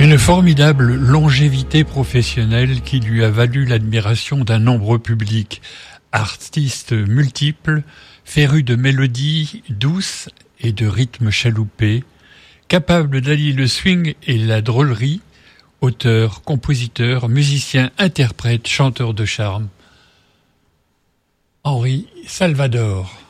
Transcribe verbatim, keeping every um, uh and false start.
Une formidable longévité professionnelle qui lui a valu l'admiration d'un nombreux public. Artiste multiple, féru de mélodies douces et de rythmes chaloupés, capable d'allier le swing et la drôlerie, auteur, compositeur, musicien, interprète, chanteur de charme. Henri Salvador.